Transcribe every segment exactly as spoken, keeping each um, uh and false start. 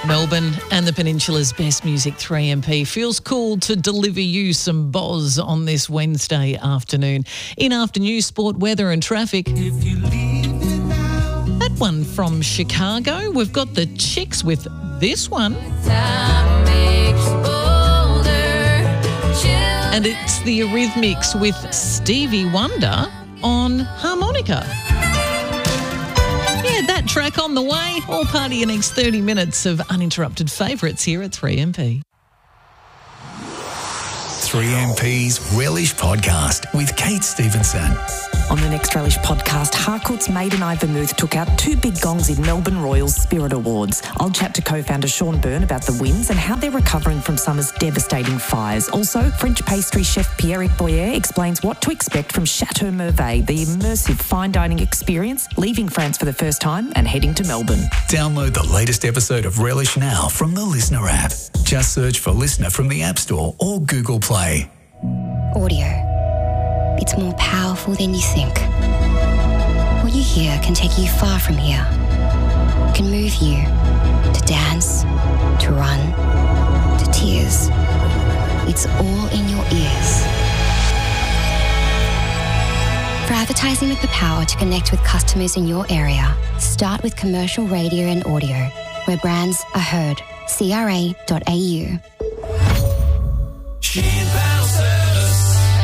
Melbourne and the Peninsula's best music, three M P. Feels cool to deliver you some boz on this Wednesday afternoon. In afternoon sport, weather and traffic. If you leave it now. That one from Chicago. We've got the Chicks with this one. Time makes older, and it's the Eurythmics with Stevie Wonder on harmonica. Yeah, that track on the way. All part of your next thirty minutes of uninterrupted favourites here at three M P. three M P's Relish Podcast with Kate Stevenson. On the next Relish Podcast, Harcourt's Maiden Eye Vermouth took out two big gongs in Melbourne Royals Spirit Awards. I'll chat to co-founder Sean Byrne about the wins and how they're recovering from summer's devastating fires. Also, French pastry chef Pierrick Boyer explains what to expect from Chateau Merveille, the immersive fine dining experience, leaving France for the first time and heading to Melbourne. Download the latest episode of Relish now from the Listener app. Just search for Listener from the App Store or Google Play. Audio. It's more powerful than you think. What you hear can take you far from here. It can move you to dance, to run, to tears. It's all in your ears. For advertising with the power to connect with customers in your area, start with commercial radio and audio, where brands are heard. C R A dot A U. Sheen Panel Service.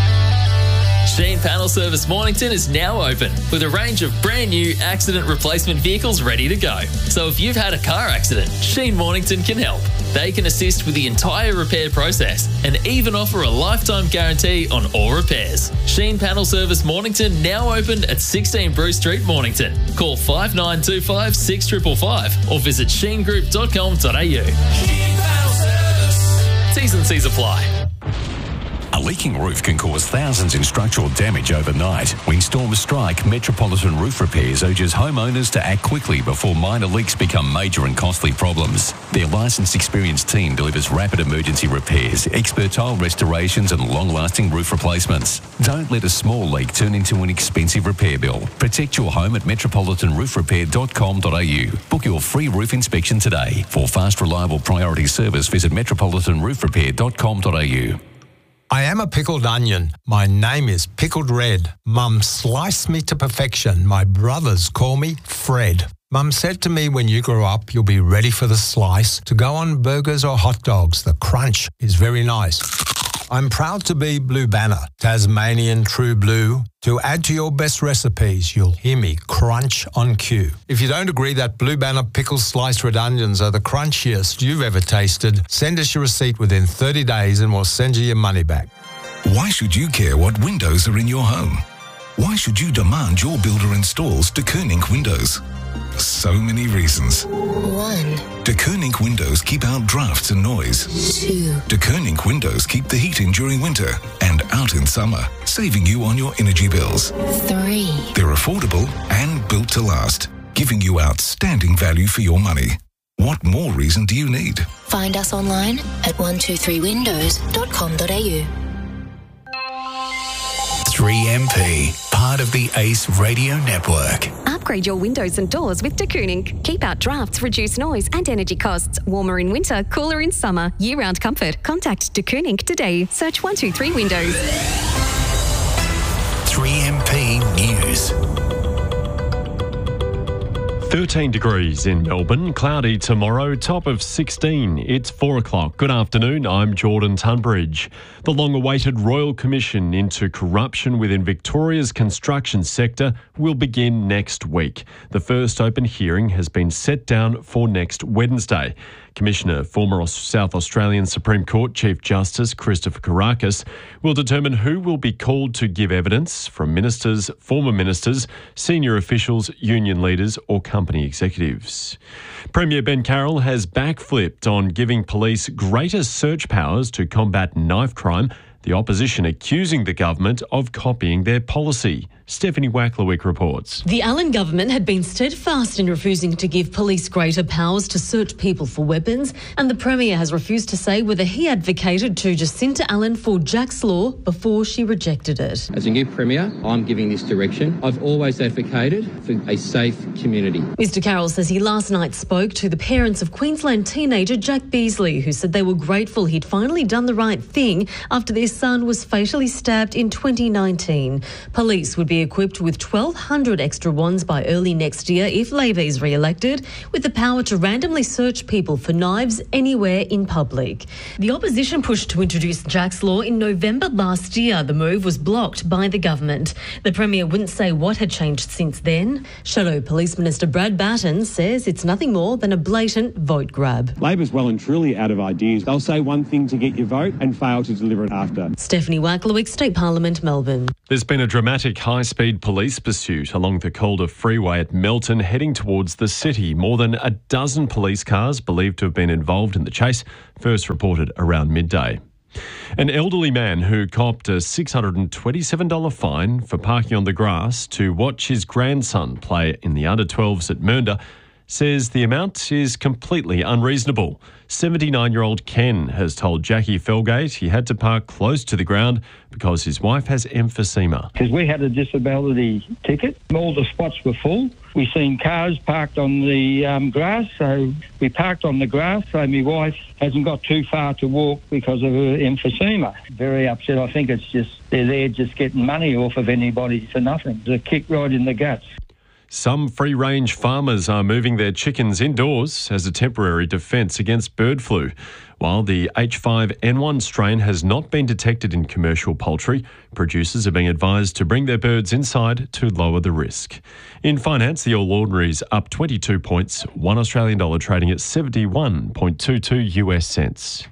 Sheen Panel Service Mornington is now open with a range of brand new accident replacement vehicles ready to go. So if you've had a car accident, Sheen Mornington can help. They can assist with the entire repair process and even offer a lifetime guarantee on all repairs. Sheen Panel Service Mornington now open at sixteen Bruce Street, Mornington. Call five nine two five, six five five five or visit sheen group dot com dot a u. Sheen Panel Service. T's and C's apply. A leaking roof can cause thousands in structural damage overnight. When storms strike, Metropolitan Roof Repairs urges homeowners to act quickly before minor leaks become major and costly problems. Their licensed, experienced team delivers rapid emergency repairs, expert tile restorations and long-lasting roof replacements. Don't let a small leak turn into an expensive repair bill. Protect your home at metropolitan roof repair dot com dot a u. Book your free roof inspection today. For fast, reliable priority service, visit metropolitan roof repair dot com dot a u. I am a pickled onion. My name is Pickled Red. Mum sliced me to perfection. My brothers call me Fred. Mum said to me, when you grow up, you'll be ready for the slice to go on burgers or hot dogs. The crunch is very nice. I'm proud to be Blue Banner, Tasmanian True Blue. To add to your best recipes, you'll hear me crunch on cue. If you don't agree that Blue Banner pickle sliced red onions are the crunchiest you've ever tasted, send us your receipt within thirty days and we'll send you your money back. Why should you care what windows are in your home? Why should you demand your builder installs De Koning windows? So many reasons. One. De Koning windows keep out drafts and noise. Two. De Koning windows keep the heat in during winter and out in summer, saving you on your energy bills. Three. They're affordable and built to last, giving you outstanding value for your money. What more reason do you need? Find us online at one two three windows dot com dot a u. three M P, part of the Ace Radio Network. Upgrade your windows and doors with De Koning. Keep out drafts, reduce noise and energy costs. Warmer in winter, cooler in summer. Year-round comfort. Contact De Koning today. Search one two three Windows. three M P News. thirteen degrees in Melbourne, cloudy tomorrow, top of sixteen. It's four o'clock. Good afternoon, I'm Jordan Tunbridge. The long-awaited Royal Commission into corruption within Victoria's construction sector will begin next week. The first open hearing has been set down for next Wednesday. Commissioner, former South Australian Supreme Court Chief Justice Christopher Kourakis will determine who will be called to give evidence from ministers, former ministers, senior officials, union leaders or company executives. Premier Ben Carroll has backflipped on giving police greater search powers to combat knife crime The opposition accusing the government of copying their policy. Stephanie Wacklewick reports. The Allen government had been steadfast in refusing to give police greater powers to search people for weapons, and the Premier has refused to say whether he advocated to Jacinta Allen for Jack's Law before she rejected it. As a new Premier, I'm giving this direction. I've always advocated for a safe community. Mister Carroll says he last night spoke to the parents of Queensland teenager Jack Beasley, who said they were grateful he'd finally done the right thing after their son was fatally stabbed in twenty nineteen. Police would be equipped with twelve hundred extra wands by early next year if Labor is re-elected, with the power to randomly search people for knives anywhere in public. The opposition pushed to introduce Jack's Law in November last year. The move was blocked by the government. The Premier wouldn't say what had changed since then. Shadow Police Minister Brad Batten says it's nothing more than a blatant vote grab. Labor's well and truly out of ideas. They'll say one thing to get your vote and fail to deliver it after. Stephanie Wacklewick, State Parliament, Melbourne. There's been a dramatic high-speed police pursuit along the Calder Freeway at Melton, heading towards the city. More than a dozen police cars believed to have been involved in the chase, first reported around midday. An elderly man who copped a six hundred twenty-seven dollars fine for parking on the grass to watch his grandson play in the under twelves at Mernda says the amount is completely unreasonable. seventy-nine-year-old Ken has told Jackie Felgate he had to park close to the ground because his wife has emphysema. Because we had a disability ticket, all the spots were full. We seen cars parked on the um, grass, so we parked on the grass, so my wife hasn't got too far to walk because of her emphysema. Very upset. I think it's just, they're there just getting money off of anybody for nothing. It's a kick right in the guts. Some free-range farmers are moving their chickens indoors as a temporary defence against bird flu. While the H five N one strain has not been detected in commercial poultry, producers are being advised to bring their birds inside to lower the risk. In finance, the All Ordinary's up twenty-two points, one Australian dollar trading at seventy-one point two two U S cents.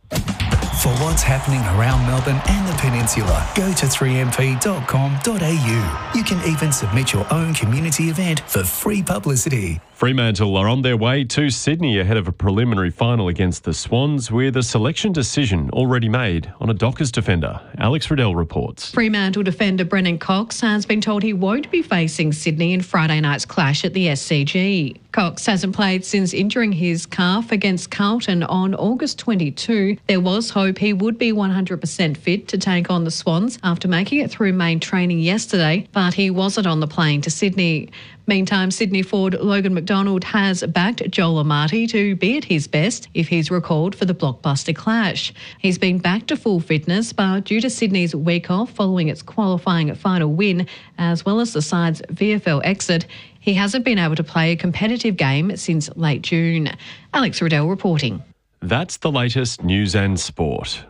For what's happening around Melbourne and the Peninsula, go to three m p dot com dot a u. You can even submit your own community event for free publicity. Fremantle are on their way to Sydney ahead of a preliminary final against the Swans, with a selection decision already made on a Dockers defender. Alex Riddell reports. Fremantle defender Brennan Cox has been told he won't be facing Sydney in Friday night's clash at the S C G. Cox hasn't played since injuring his calf against Carlton on August twenty-second. There was hope he would be one hundred percent fit to take on the Swans after making it through main training yesterday, but he wasn't on the plane to Sydney. Meantime, Sydney forward Logan McDonald has backed Joel Amati to be at his best if he's recalled for the blockbuster clash. He's been back to full fitness, but due to Sydney's week off following its qualifying final win, as well as the side's V F L exit, he hasn't been able to play a competitive game since late June. Alex Riddell reporting. That's the latest news and sport.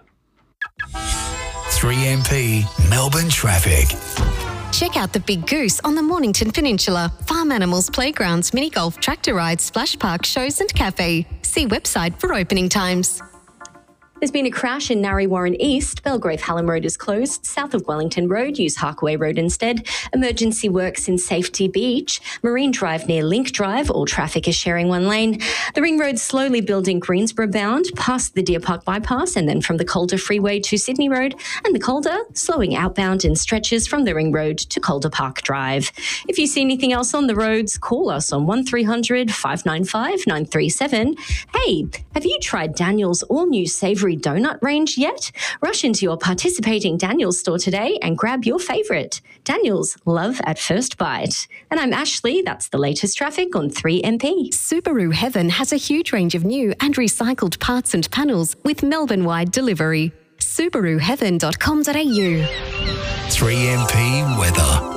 three M P Melbourne traffic. Check out the Big Goose on the Mornington Peninsula. Farm animals, playgrounds, mini golf, tractor rides, splash park, shows and cafe. See website for opening times. There's been a crash in Narre Warren East. Belgrave Hallam Road is closed. South of Wellington Road, use Harkaway Road instead. Emergency works in Safety Beach. Marine Drive near Link Drive. All traffic is sharing one lane. The Ring Road slowly building Greensboro bound, past the Deer Park bypass and then from the Calder Freeway to Sydney Road. And the Calder slowing outbound in stretches from the Ring Road to Calder Park Drive. If you see anything else on the roads, call us on one three hundred, five nine five, nine three seven. Hey, have you tried Daniel's all-new savoury donut range yet? Rush into your participating Daniel's store today and grab your favourite. Daniel's, love at first bite. And I'm Ashley. That's the latest traffic on three M P. Subaru Heaven has a huge range of new and recycled parts and panels with Melbourne-wide delivery. subaru heaven dot com dot a u. three M P weather.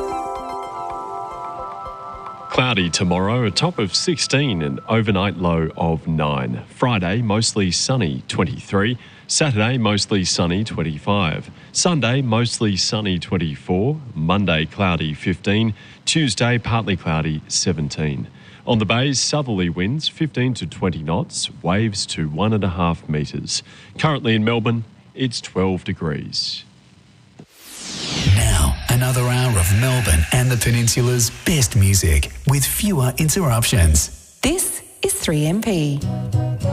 Cloudy tomorrow, a top of sixteen and overnight low of nine. Friday, mostly sunny, twenty-three. Saturday, mostly sunny, twenty-five. Sunday, mostly sunny, twenty-four. Monday, cloudy, fifteen. Tuesday, partly cloudy, seventeen. On the bays, southerly winds, fifteen to twenty knots, waves to one and a half metres. Currently in Melbourne, it's twelve degrees. Now, another hour of Melbourne and the Peninsula's best music with fewer interruptions. This is three M P.